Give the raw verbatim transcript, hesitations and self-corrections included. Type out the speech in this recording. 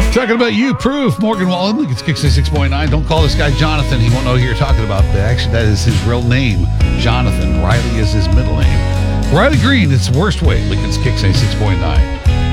Talking about you, proof. Morgan Wallen, Lincoln's Kicks six point nine. Don't call this guy Jonathan. He won't know who you're talking about. But actually, that is his real name, Jonathan. Riley is his middle name. Riley Green, it's the worst way. Lincoln's Kicks six point nine.